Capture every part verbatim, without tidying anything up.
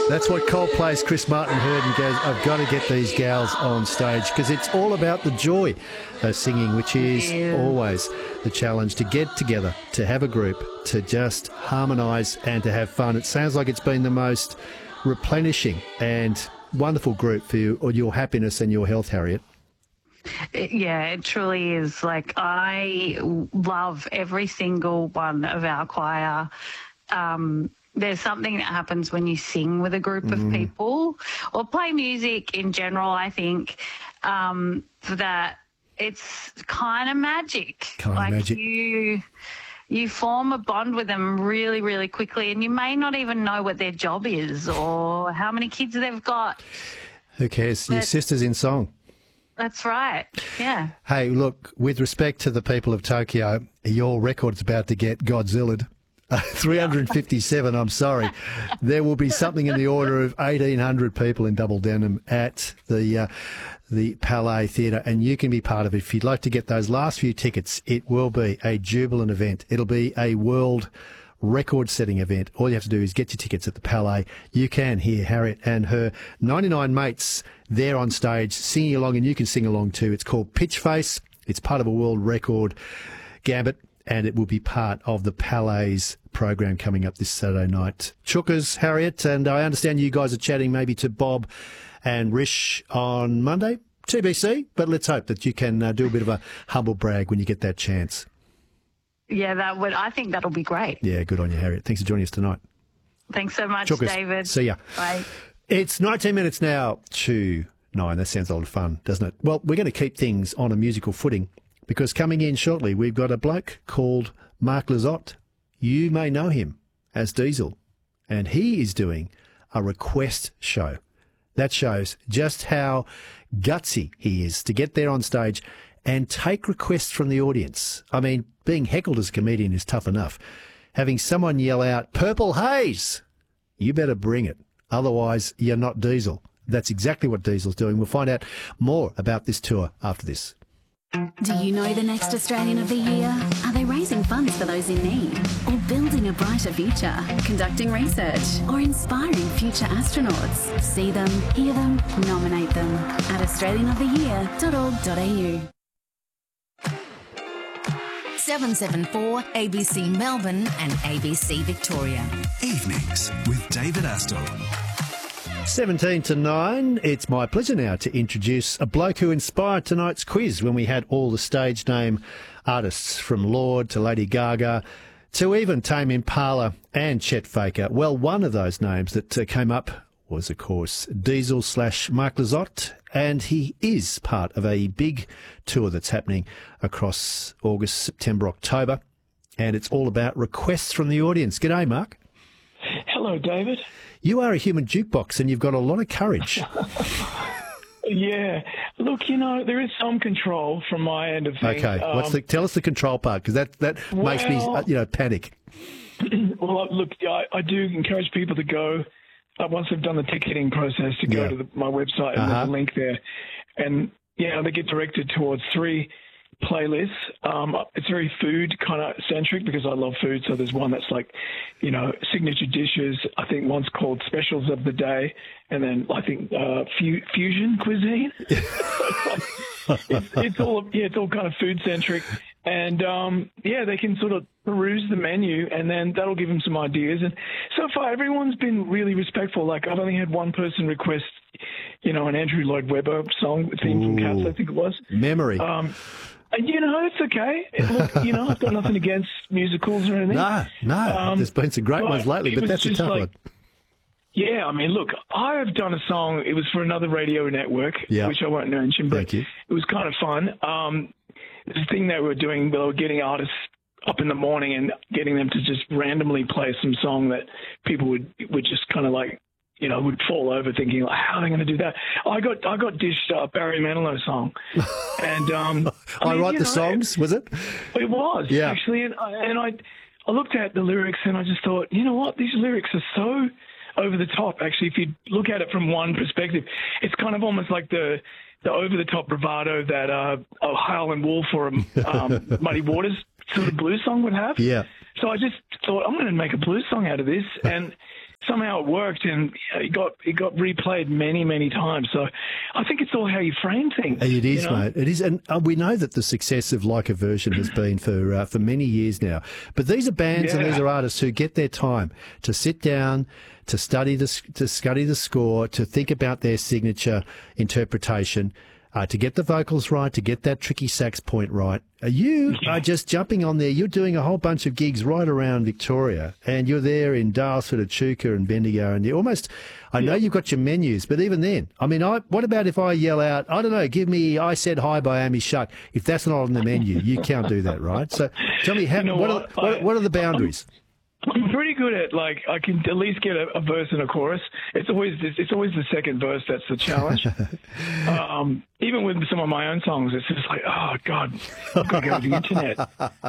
That's what Coldplay's Chris Martin heard and goes, I've got to get these gals on stage, because it's all about the joy of singing, which is Yeah. always the challenge, to get together, to have a group, to just harmonise and to have fun. It sounds like it's been the most replenishing and wonderful group for you, or your happiness and your health, Harriet. It- yeah, it truly is. Like, I love every single one of our choir. Um, there's something that happens when you sing with a group Mm. of people or play music in general, I think, um, that it's kind of magic. Kind of like magic. you you form a bond with them really, really quickly, and you may not even know what their job is or how many kids they've got. Who cares? Your But- sister's in song. That's right. Yeah. Hey, look, with respect to the people of Tokyo, your record's about to get Godzillaed. Uh, three hundred fifty-seven, I'm sorry. There will be something in the order of eighteen hundred people in Double Denim at the uh, the Palais Theatre, and you can be part of it. If you'd like to get those last few tickets, it will be a jubilant event. It'll be a world record-setting event. All you have to do is get your tickets at the Palais. You can hear Harriet and her ninety-nine mates there on stage singing along, and you can sing along too. It's called Pitch Face. It's part of a world record gambit, and it will be part of the Palais program coming up this Saturday night. Chookers, Harriet, and I understand you guys are chatting maybe to Bob and Rish on Monday. T B C, but let's hope that you can uh, do a bit of a humble brag when you get that chance. Yeah, that would. I think that'll be great. Yeah, good on you, Harriet. Thanks for joining us tonight. Thanks so much, Chookers, David. see ya. Bye. It's nineteen minutes now to nine. That sounds a lot of fun, doesn't it? Well, we're going to keep things on a musical footing, because coming in shortly, we've got a bloke called Mark Lizotte. You may know him as Diesel, and he is doing a request show. That shows just how gutsy he is to get there on stage and take requests from the audience. I mean, being heckled as a comedian is tough enough. Having someone yell out, "Purple Haze," you better bring it. Otherwise, you're not Diesel. That's exactly what Diesel's doing. We'll find out more about this tour after this. Do you know the next Australian of the Year? Are they raising funds for those in need? Or building a brighter future? Conducting research? Or inspiring future astronauts? See them, hear them, nominate them at australian of the year dot org dot a u. seven seven four A B C Melbourne and A B C Victoria. Evenings with David Astle. seventeen to nine, it's my pleasure now to introduce a bloke who inspired tonight's quiz when we had all the stage name artists, from Lorde to Lady Gaga to even Tame Impala and Chet Faker. Well, one of those names that uh, came up was, of course, Diesel slash Mark Lizotte, and he is part of a big tour that's happening across August, September, October, and it's all about requests from the audience. G'day, Mark. Hello, David. You are a human jukebox, and you've got a lot of courage. Yeah. Look, you know, there is some control from my end of things. Okay, what's Um, the, tell us the control part, because that, that makes me, well- uh, you know, panic. Well, look, I, I do encourage people to go, uh, once they've done the ticketing process, to go Yeah. to the, my website, and Uh-huh. there's a link there. And, yeah, they get directed towards three playlists. Um, it's very food kind of centric, because I love food. So there's one that's like, you know, signature dishes. I think one's called Specials of the Day. And then I think uh, fu- Fusion Cuisine. it's, it's all, yeah, it's all kind of food centric. And, um, yeah, they can sort of peruse the menu, and then that'll give them some ideas. And so far, everyone's been really respectful. Like, I've only had one person request, you know, an Andrew Lloyd Webber song, theme from Cats, I think it was. Memory. Um, and, you know, it's okay. It, look, you know, I've got nothing against musicals or anything. no, no, Um, there's been some great but ones lately, it but was that's a just tough like- one. Yeah, I mean, look, I have done a song. It was for another radio network, Yeah. which I won't mention, but Thank you. it was kind of fun. Um, the thing they were doing, they were getting artists up in the morning and getting them to just randomly play some song that people would would just kind of like, you know, would fall over thinking, like, how are they going to do that? I got I got dished a Barry Manilow song, and um, I, mean, write you the know, songs, was it? It was Yeah. actually, and I, and I I looked at the lyrics and I just thought, you know what, these lyrics are so over the top. Actually, if you look at it from one perspective, it's kind of almost like the the over the top bravado that uh, a Howlin' Wolf or a um, Muddy Waters sort of blues song would have. Yeah. So I just thought, I'm going to make a blues song out of this, and somehow it worked, and it got it got replayed many, many times. So I think it's all how you frame things. It is, you know? mate. It is, and uh, we know that the success of Like a Version has been for uh, for many years now. But these are bands Yeah. and these are artists who get their time to sit down, to study the to study the score, to think about their signature interpretation. Uh, to get the vocals right, to get that tricky sax point right. Uh, you are just jumping on there. You're doing a whole bunch of gigs right around Victoria, and you're there in Daylesford, Echuca and Bendigo, and you almost, I know you've got your menus, but even then, I mean, I, what about if I yell out, I don't know, give me I Said Hi by Amy Shuck. If that's not on the menu, you can't do that, right? So tell me, how, You know what, what? Are, what, what are the boundaries? I'm pretty good at, like, I can at least get a, a verse and a chorus. It's always it's always the second verse that's the challenge. um, even with some of my own songs, it's just like, oh God, I've got to go to the internet.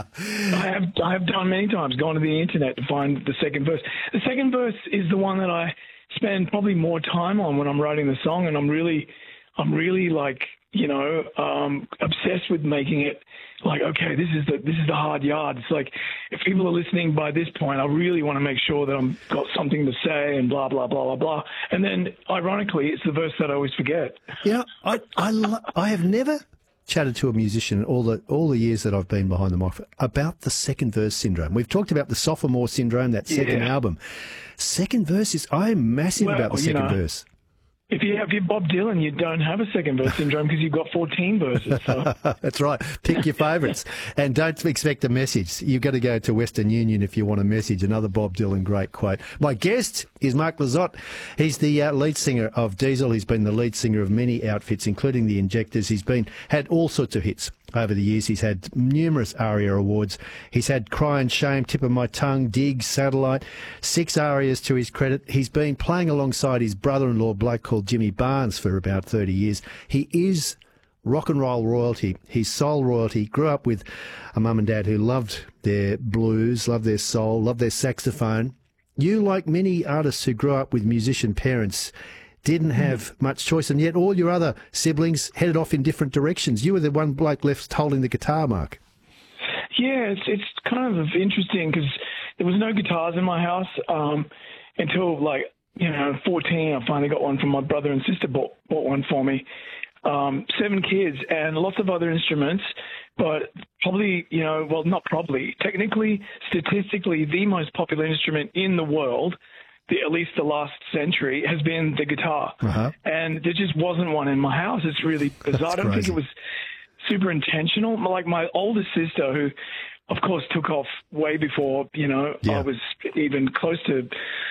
I have I have done many times gone to the internet to find the second verse. The second verse is the one that I spend probably more time on when I'm writing the song, and I'm really I'm really like, you know, um, obsessed with making it like, okay, this is the this is the hard yard. It's like, if people are listening by this point, I really want to make sure that I'm got something to say and blah blah blah blah blah. And then, ironically, it's the verse that I always forget. You know, I I, lo- I have never chatted to a musician all the all the years that I've been behind the microphone about the second verse syndrome. We've talked about the sophomore syndrome, that second Yeah. album. Second verse is, I'm massive Well, about the you second know, verse. If you have your Bob Dylan, you don't have a second verse syndrome because you've got fourteen verses. So. That's right. Pick your favourites. And don't expect a message. You've got to go to Western Union if you want a message. Another Bob Dylan great quote. My guest is Mark Lizotte. He's the uh, lead singer of Diesel. He's been the lead singer of many outfits, including the Injectors. He's been had all sorts of hits over the years. He's had numerous ARIA awards. He's had Cry and Shame, Tip of My Tongue, Dig, Satellite, six ARIAs to his credit. He's been playing alongside his brother-in-law, bloke called Jimmy Barnes, for about thirty years. He is rock and roll royalty. He's soul royalty. Grew up with a mum and dad who loved their blues, loved their soul, loved their saxophone. You, like many artists who grew up with musician parents, didn't have much choice, and yet all your other siblings headed off in different directions. You were the one bloke left holding the guitar, Mark. Yeah, it's it's kind of interesting because there was no guitars in my house um, until, like, you know, fourteen. I finally got one from my brother and sister bought, bought one for me. Um, seven kids and lots of other instruments, but probably, you know, well, not probably, technically, statistically, the most popular instrument in the world, the, at least the last century, has been the guitar. Uh-huh. And there just wasn't one in my house. It's really bizarre. I don't think crazy. it was super intentional. Like my older sister, who, of course, took off way before, you know, Yeah. I was even close to,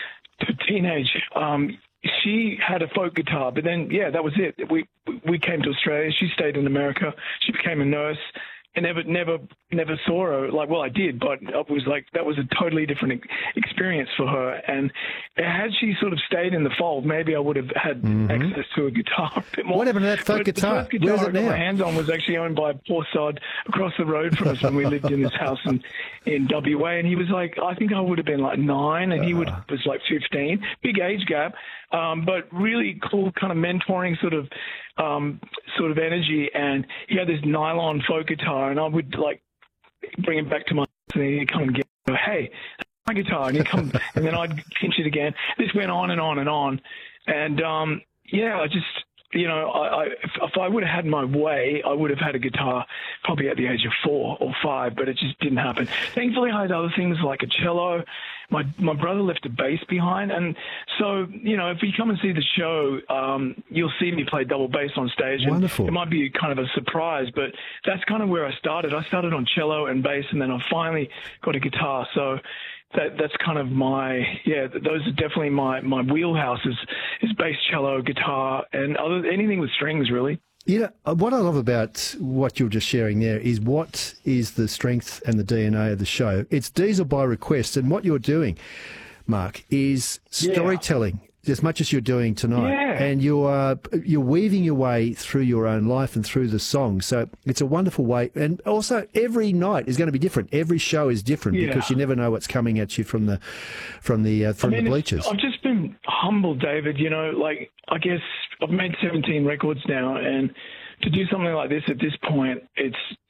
to teenage. Um, she had a folk guitar, but then, yeah, that was it. We we came to Australia. She stayed in America. She became a nurse. I never, never, never saw her. Like, well, I did, but it was like that was a totally different ex- experience for her. And had she sort of stayed in the fold, maybe I would have had Mm-hmm. access to a guitar a bit more. What happened to that folk But guitar? The first guitar Where's it I got now? my hands on was actually owned by a poor sod across the road from us when we lived in this house in, in W A. And he was like, I think I would have been like nine, and he would Uh-huh. was like fifteen. Big age gap, um, but really cool kind of mentoring sort of um, sort of energy. And he had this nylon folk guitar, and I would like bring him back to my and he'd come and get go, hey, that's my guitar, and he'd come and then I'd pinch it again. This went on and on and on. And um, yeah, I just, you know, I, I, if, if I would have had my way, I would have had a guitar probably at the age of four or five, but it just didn't happen. Thankfully, I had other things like a cello. My my brother left a bass behind, and so, you know, if you come and see the show, um, you'll see me play double bass on stage. And Wonderful. it might be kind of a surprise, but that's kind of where I started. I started on cello and bass, and then I finally got a guitar. So that that's kind of my, yeah, those are definitely my, my wheelhouse is, is bass, cello, guitar, and other anything with strings, really. Yeah, uh, what I love about what you're just sharing there is what is the strength and the D N A of the show. It's Diesel by request, and what you're doing, Mark, is Yeah. storytelling as much as you're doing tonight. Yeah. And you are you're weaving your way through your own life and through the song. So it's a wonderful way. And also, every night is going to be different. Every show is different Yeah. because you never know what's coming at you from the from the uh, from I mean, the it's- bleachers. I've just been humbled, David. You know, like, I guess I've made seventeen records now, and to do something like this at this point, it's,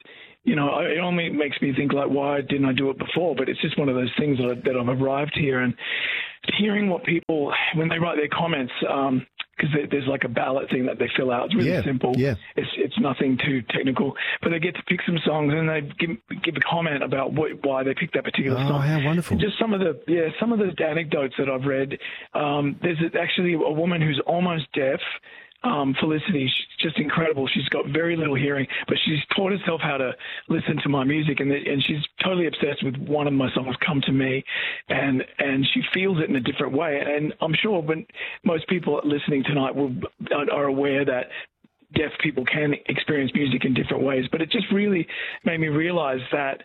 you know, it only makes me think, like, why didn't I do it before? But it's just one of those things that, I, that I've arrived here, and hearing what people, when they write their comments, um, because there's like a ballot thing that they fill out. It's really yeah, simple. Yeah. It's it's nothing too technical. But they get to pick some songs and they give give a comment about what, why they picked that particular oh, song. how wonderful. And just some of the yeah some of the anecdotes that I've read. Um, there's actually a woman who's almost deaf. Um, Felicity, she's just incredible. She's got very little hearing, but she's taught herself how to listen to my music, and, the, and she's totally obsessed with one of my songs, Come to Me, and and she feels it in a different way. And I'm sure when most people listening tonight will are aware that deaf people can experience music in different ways, but it just really made me realize that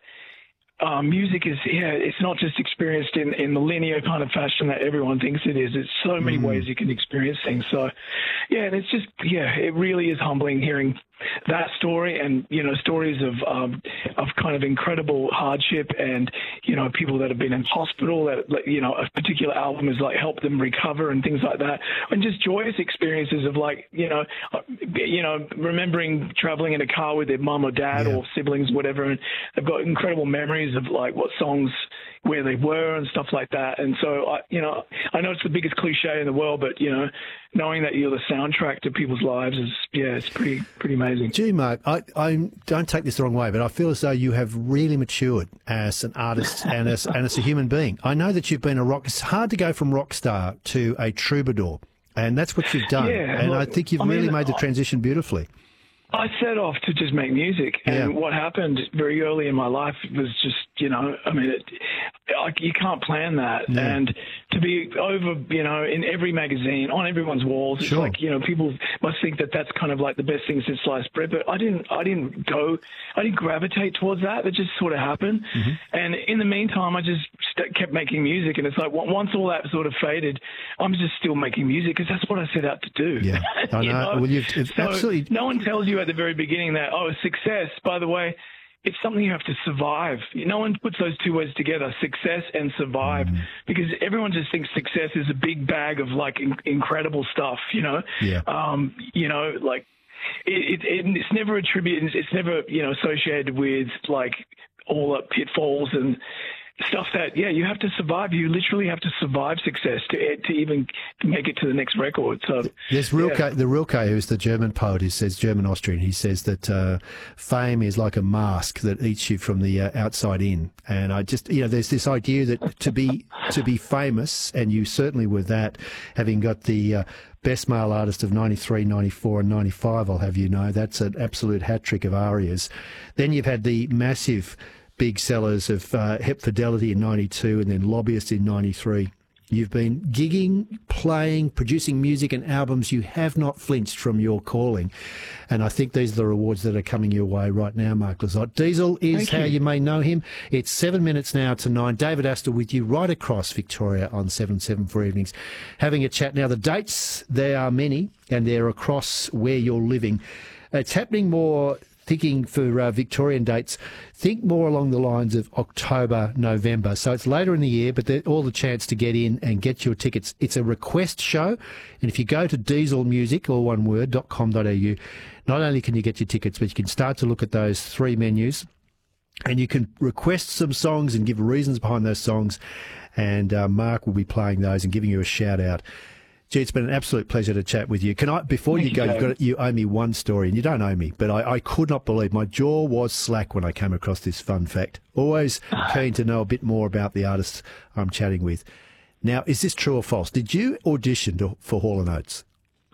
Um, music is, yeah, it's not just experienced in, in the linear kind of fashion that everyone thinks it is. It's so many mm. ways you can experience things. So, yeah, and it's just, yeah, it really is humbling hearing that story and, you know, stories of um, of kind of incredible hardship and, you know, people that have been in hospital that, like, you know, a particular album has, like, helped them recover and things like that. And just joyous experiences of, like, you know, you know, remembering traveling in a car with their mum or dad yeah. or siblings, whatever, and they've got incredible memories of, like, what songs, where they were and stuff like that. And so, I, you know, I know it's the biggest cliche in the world, but, you know, knowing that you're the soundtrack to people's lives is, yeah, it's pretty pretty amazing. Gee, Mark, I, I don't take this the wrong way, but I feel as though you have really matured as an artist and as, and as a human being. I know that you've been a rock. It's hard to go from rock star to a troubadour, and that's what you've done. Yeah, and look, I think you've I mean, really made the transition beautifully. I set off to just make music, and yeah. what happened very early in my life was just, you know, I mean, it, like, you can't plan that, yeah. and to be over, you know, in every magazine, on everyone's walls, it's sure. like, you know, people must think that that's kind of like the best thing since sliced bread, but I didn't, I didn't go, I didn't gravitate towards that. It just sort of happened, mm-hmm. and in the meantime, I just st- kept making music, and it's like once all that sort of faded, I'm just still making music because that's what I set out to do. Yeah, I know. you know? Well, you've, it's so absolutely. No one tells you at the very beginning that, oh, success, by the way, it's something you have to survive. No one puts those two words together, success and survive, mm. because everyone just thinks success is a big bag of, like, in- incredible stuff, you know? Yeah. Um, you know, like, it, it, it, it's never attributed, it's never, you know, associated with, like, all the pitfalls and stuff that, yeah, you have to survive. You literally have to survive success to to even make it to the next record. So there's Rilke, yeah. the Rilke, who's the German poet who says, German Austrian, he says that uh, fame is like a mask that eats you from the uh, outside in. And I just, you know, there's this idea that to be to be famous, and you certainly were that, having got the uh, Best Male Artist of ninety-three, ninety-four and ninety-five, I'll have you know. That's an absolute hat trick of arias. Then you've had the massive big sellers of uh, Hep Fidelity in ninety-two and then Lobbyist in ninety-three. You've been gigging, playing, producing music and albums. You have not flinched from your calling. And I think these are the rewards that are coming your way right now, Mark Lizotte. Diesel is Thank how you. you may know him. It's seven minutes now to nine. David Astor with you right across Victoria on seven seven for evenings. Having a chat now. The dates, there are many, and they're across where you're living. It's happening more... Thinking for uh, Victorian dates, think more along the lines of October, November. So it's later in the year, but all the chance to get in and get your tickets. It's a request show, and if you go to diesel music, all one word, dot com dot a u, not only can you get your tickets, but you can start to look at those three menus, and you can request some songs and give reasons behind those songs, and uh, Mark will be playing those and giving you a shout-out. Gee, it's been an absolute pleasure to chat with you. Can I, before Thank you go, you, you've got, you owe me one story, and you don't owe me, but I, I could not believe, my jaw was slack when I came across this fun fact. Always keen to know a bit more about the artists I'm chatting with. Now, is this true or false? Did you audition to, for Hall and Oates?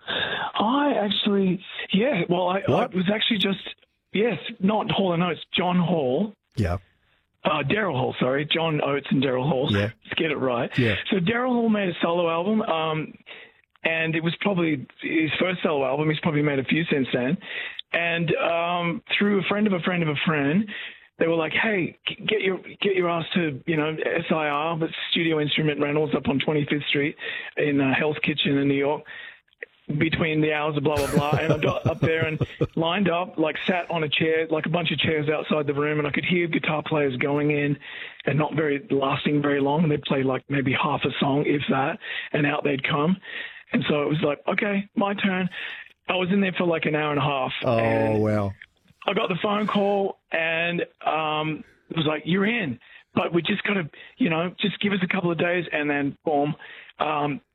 I actually, yeah, well, I, I was actually just, yes, not Hall and Oates, John Hall. Yeah. Uh, Daryl Hall, sorry, John Oates and Daryl Hall. Yeah. Let's get it right. Yeah. So Daryl Hall made a solo album, um, and it was probably his first solo album. He's probably made a few since then. And um, through a friend of a friend of a friend, they were like, "Hey, get your get your ass to you know S I R, but Studio Instrument Rentals up on twenty-fifth Street in uh, Hell's Kitchen in New York." Between the hours of blah, blah, blah. And I got up there and lined up, like sat on a chair, like a bunch of chairs outside the room, and I could hear guitar players going in and not very lasting very long. And they'd play like maybe half a song, if that, and out they'd come. And so it was like, okay, my turn. I was in there for like an hour and a half. Oh, and wow. I got the phone call and um, it was like, you're in. But we just got to, you know, just give us a couple of days and then boom. Um,